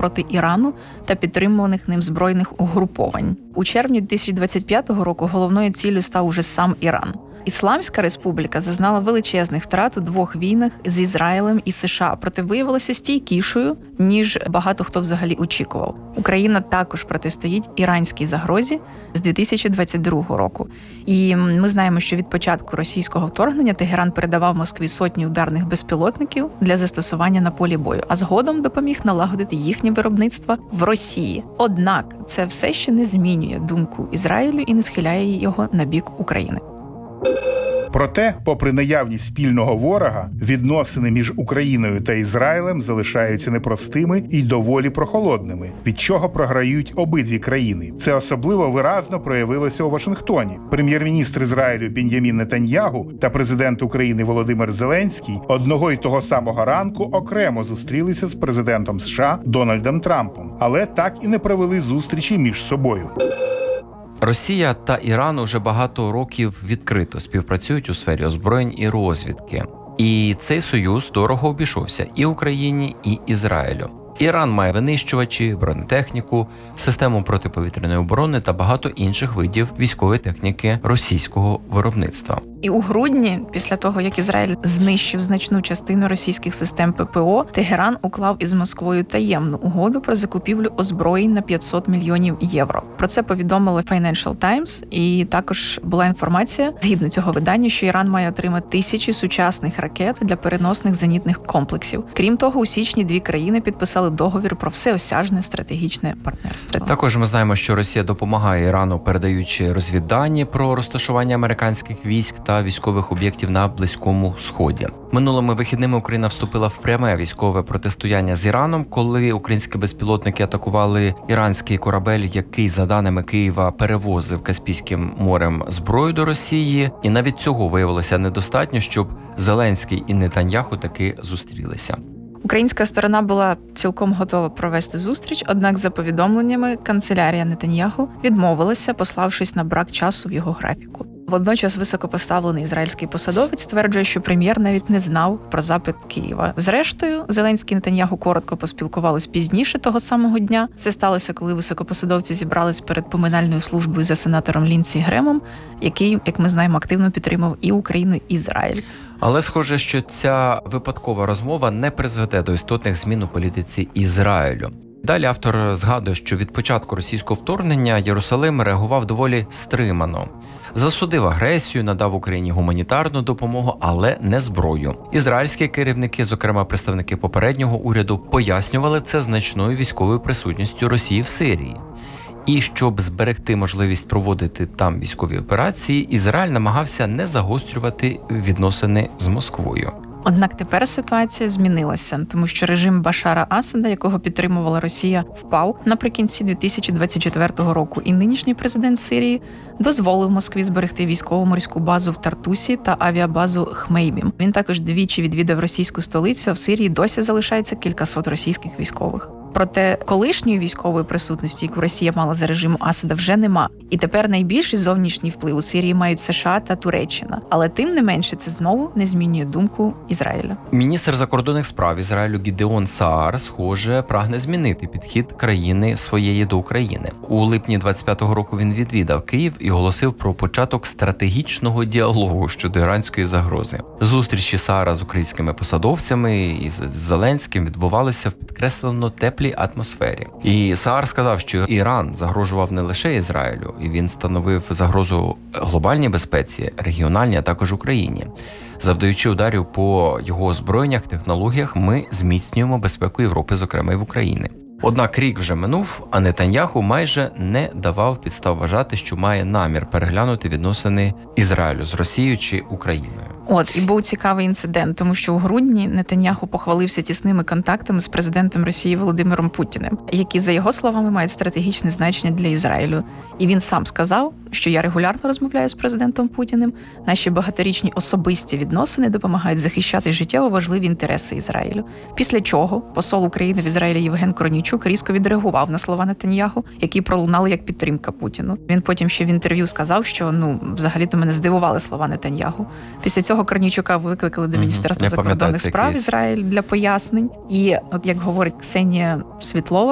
проти Ірану та підтримуваних ним збройних угруповань. У червні 2025 року головною ціллю став уже сам Іран. Ісламська республіка зазнала величезних втрат у двох війнах з Ізраїлем і США, проте виявилася стійкішою, ніж багато хто взагалі очікував. Україна також протистоїть іранській загрозі з 2022 року. І ми знаємо, що від початку російського вторгнення Тегеран передавав Москві сотні ударних безпілотників для застосування на полі бою, а згодом допоміг налагодити їхнє виробництво в Росії. Однак це все ще не змінює думку Ізраїлю і не схиляє його на бік України. Проте, попри наявність спільного ворога, відносини між Україною та Ізраїлем залишаються непростими і доволі прохолодними, від чого програють обидві країни. Це особливо виразно проявилося у Вашингтоні. Прем'єр-міністр Ізраїлю Бен'ямін Нетаньягу та президент України Володимир Зеленський одного й того самого ранку окремо зустрілися з президентом США Дональдом Трампом, але так і не провели зустрічі між собою. Росія та Іран уже багато років відкрито співпрацюють у сфері озброєнь і розвідки. І цей союз дорого обійшовся і Україні, і Ізраїлю. Іран має винищувачі, бронетехніку, систему протиповітряної оборони та багато інших видів військової техніки російського виробництва. І у грудні, після того, як Ізраїль знищив значну частину російських систем ППО, Тегеран уклав із Москвою таємну угоду про закупівлю озброєнь на 500 мільйонів євро. Про це повідомили Financial Times, і також була інформація, згідно цього видання, що Іран має отримати 1000 сучасних ракет для переносних зенітних комплексів. Крім того, у січні дві країни підписали договір про всеосяжне стратегічне партнерство. Також ми знаємо, що Росія допомагає Ірану, передаючи розвіддані про розташування американських військ та військових об'єктів на Близькому Сході. Минулими вихідними Україна вступила в пряме військове протистояння з Іраном, коли українські безпілотники атакували іранський корабель, який, за даними Києва, перевозив Каспійським морем зброю до Росії. І навіть цього виявилося недостатньо, щоб Зеленський і Нетаньяху таки зустрілися. Українська сторона була цілком готова провести зустріч, однак за повідомленнями канцелярія Нетаньяху відмовилася, пославшись на брак часу в його графіку. Водночас високопоставлений ізраїльський посадовець стверджує, що прем'єр навіть не знав про запит Києва. Зрештою, Зеленський і Нетаньяху коротко поспілкувались пізніше того самого дня. Це сталося, коли високопосадовці зібрались перед поминальною службою за сенатором Лінсі Гремом, який, як ми знаємо, активно підтримав і Україну, і Ізраїль. Але схоже, що ця випадкова розмова не призведе до істотних змін у політиці Ізраїлю. Далі автор згадує, що від початку російського вторгнення Єрусалим реагував доволі стримано. Засудив агресію, надав Україні гуманітарну допомогу, але не зброю. Ізраїльські керівники, зокрема представники попереднього уряду, пояснювали це значною військовою присутністю Росії в Сирії. І щоб зберегти можливість проводити там військові операції, Ізраїль намагався не загострювати відносини з Москвою. Однак тепер ситуація змінилася, тому що режим Башара Асада, якого підтримувала Росія, впав наприкінці 2024 року, і нинішній президент Сирії дозволив Москві зберегти військово-морську базу в Тартусі та авіабазу Хмеймім. Він також двічі відвідав російську столицю, а в Сирії досі залишається кількасот російських військових. Проте колишньої військової присутності, яку Росія мала за режиму Асада, вже нема. І тепер найбільший зовнішній вплив у Сирії мають США та Туреччина. Але тим не менше це знову не змінює думку Ізраїля. Міністр закордонних справ Ізраїлю Гідеон Саар, схоже, прагне змінити підхід країни своєї до України. У липні 25-го року він відвідав Київ і оголосив про початок стратегічного діалогу щодо іранської загрози. Зустрічі Саара з українськими посадовцями і з Зеленським відбувалися в підкреслено теплій атмосфері. І Саар сказав, що Іран загрожував не лише Ізраїлю, і він становив загрозу глобальній безпеці, регіональній, а також Україні. Завдаючи ударів по його озброєннях, технологіях, ми зміцнюємо безпеку Європи, зокрема і в Україні. Однак рік вже минув, а Нетаньяху майже не давав підстав вважати, що має намір переглянути відносини Ізраїлю з Росією чи Україною. І був цікавий інцидент, тому що у грудні Нетаньяху похвалився тісними контактами з президентом Росії Володимиром Путіним, які, за його словами, мають стратегічне значення для Ізраїлю. І він сам сказав, що я регулярно розмовляю з президентом Путіним, наші багаторічні особисті відносини допомагають захищати життєво важливі інтереси Ізраїлю. Після чого посол України в Ізраїлі Євген Корнійчук різко відреагував на слова Нетаньяху, які пролунали як підтримка Путіну. Він потім ще в інтерв'ю сказав, що, взагалі-то мене здивували слова Нетаньяху. Після цього Корнійчука викликали до Міністерства закордонних справ Ізраїль для пояснень. І, як говорить Ксенія Світлова,